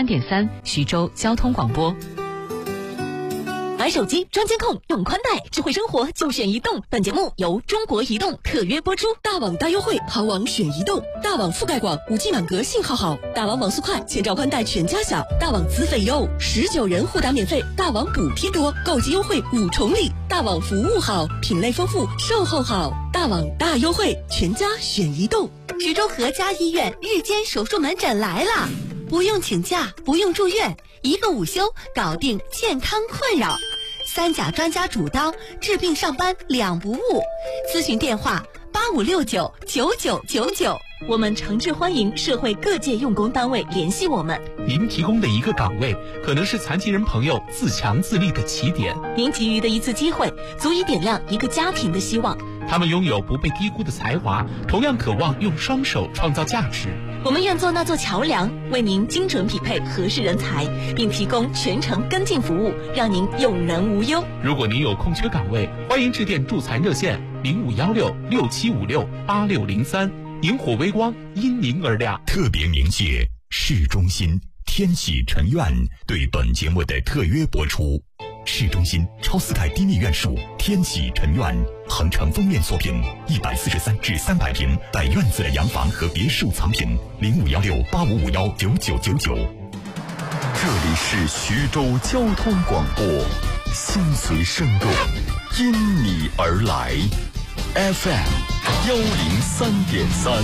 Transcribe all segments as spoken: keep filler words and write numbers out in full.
三点三，徐州交通广播。 买手机装监控，用宽带，智慧生活就选移动。本节目由中国移动特约播出。大网大优惠，行网选移动。大网覆盖广，五 G 满格，信号好。大网网速快，千兆宽带全家享。大网资费优，十九人互打免费。大网补贴多，购机优惠五重礼。大网服务好，品类丰富，售后好。大网大优惠，全家选移动。徐州和家医院日间手术门诊来了，不用请假，不用住院，一个午休搞定健康困扰。三甲专家主刀，治病上班两不误。咨询电话八五六九九九九九。我们诚挚欢迎社会各界用工单位联系我们。 您提供的一个岗位，可能是残疾人朋友自强自立的起点。 您给予的一次机会，足以点亮一个家庭的希望。 他们拥有不被低估的才华，同样渴望用双手创造价值。 我们愿做那座桥梁，为您精准匹配合适人才，并提供全程跟进服务，让您用人无忧。 如果您有空缺岗位，欢迎致电助残热线零五幺六六七五六八六零三，萤火微光因您而亮。 特别鸣谢市中心天喜城苑对本节目的特约播出。市中心超四代低密院墅天喜城苑，恒城封面作品，一百四十三至三百平带院子的洋房和别墅藏品，零五幺六八五五幺九九九九。这里是徐州交通广播，心随声动，因你而来 ，F M 幺零三点三。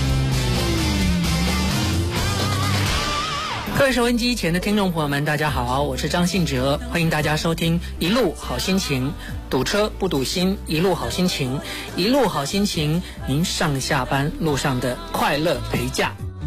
各位收音机前的听众朋友们，大家好，我是张信哲，欢迎大家收听一路好心情，堵车不堵心，一路好心情，一路好心情，您上下班路上的快乐陪驾。